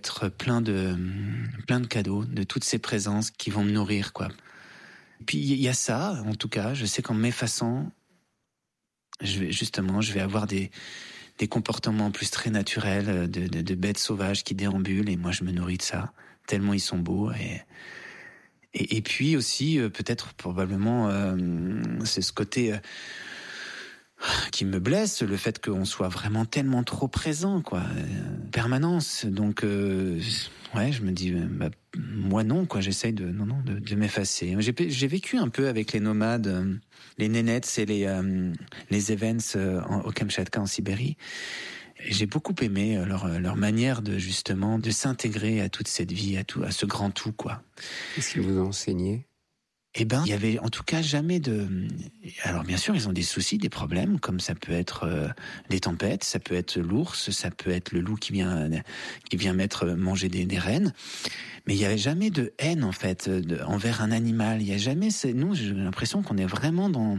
être plein de cadeaux, de toutes ces présences qui vont me nourrir, quoi. Puis il y a ça, en tout cas, je sais qu'en m'effaçant, je vais avoir des comportements en plus très naturels de bêtes sauvages qui déambulent, et moi je me nourris de ça, tellement ils sont beaux. Et puis aussi, peut-être probablement, c'est ce côté qui me blesse, le fait qu'on soit vraiment tellement trop présent, quoi, permanence. Donc, ouais, je me dis, moi non, quoi, j'essaye de m'effacer. J'ai vécu un peu avec les nomades, les nénettes et les events au Kamchatka, en Sibérie. Et j'ai beaucoup aimé leur manière de justement de s'intégrer à toute cette vie, à ce grand tout, quoi. Qu'est-ce qu'ils vous ont enseigné ? Eh ben, il y avait en tout cas jamais de... Alors bien sûr, ils ont des soucis, des problèmes, comme ça peut être des tempêtes, ça peut être l'ours, ça peut être le loup qui vient manger des rennes. Mais il y avait jamais de haine, en fait, envers un animal. Il y a jamais... Nous, j'ai l'impression qu'on est vraiment dans...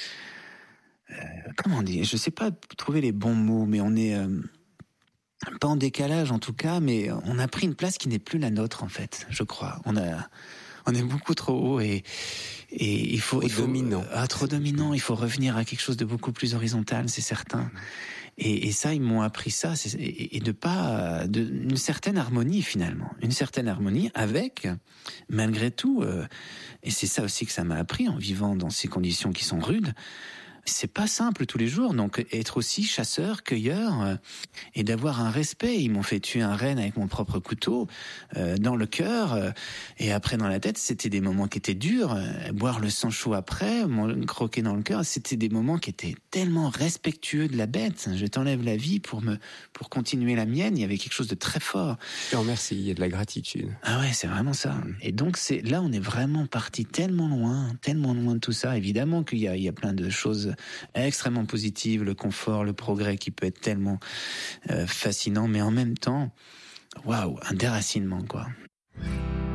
comment dire ? Je sais pas trouver les bons mots, mais on est... pas en décalage, en tout cas, mais on a pris une place qui n'est plus la nôtre, en fait, je crois. On est beaucoup trop haut et il faut dominant. Trop dominant. Il faut revenir à quelque chose de beaucoup plus horizontal, c'est certain. Et ça, ils m'ont appris ça, et une certaine harmonie finalement, une certaine harmonie avec, malgré tout, et c'est ça aussi que ça m'a appris en vivant dans ces conditions qui sont rudes. C'est pas simple tous les jours, donc être aussi chasseur, cueilleur, et d'avoir un respect. Ils m'ont fait tuer un renne avec mon propre couteau, dans le cœur, et après dans la tête. C'était des moments qui étaient durs. Boire le sang chaud après, croquer dans le cœur, c'était des moments qui étaient tellement respectueux de la bête. Je t'enlève la vie pour continuer la mienne. Il y avait quelque chose de très fort. Je te remercie, il y a de la gratitude. Ah ouais, c'est vraiment ça. Et donc là, on est vraiment parti tellement loin de tout ça. Évidemment qu'il y a plein de choses extrêmement positives, le confort, le progrès qui peut être tellement fascinant, mais en même temps, waouh, un déracinement, quoi.